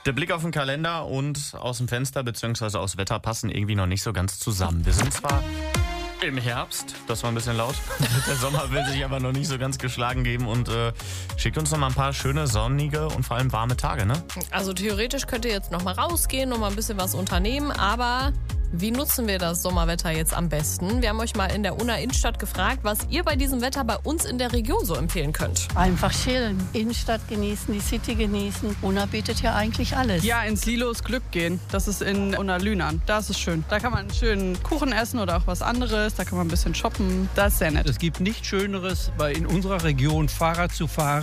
Der Blick auf den Kalender und aus dem Fenster bzw. aus Wetter passen irgendwie noch nicht so ganz zusammen. Wir sind zwar im Herbst, das war ein bisschen laut. Der Sommer will sich aber noch nicht so ganz geschlagen geben und schickt uns noch mal ein paar schöne, sonnige und vor allem warme Tage, ne? Also theoretisch könnt ihr jetzt noch mal rausgehen und mal ein bisschen was unternehmen, aber wie nutzen wir das Sommerwetter jetzt am besten? Wir haben euch mal in der Unna Innenstadt gefragt, was ihr bei diesem Wetter bei uns in der Region so empfehlen könnt. Einfach chillen, Innenstadt genießen, die City genießen. Unna bietet ja eigentlich alles. Ja, ins Lilos Glück gehen. Das ist in Unna Lünan. Das ist schön. Da kann man einen schönen Kuchen essen oder auch was anderes. Da kann man ein bisschen shoppen. Das ist sehr nett. Es gibt nichts Schöneres, in unserer Region Fahrrad zu fahren.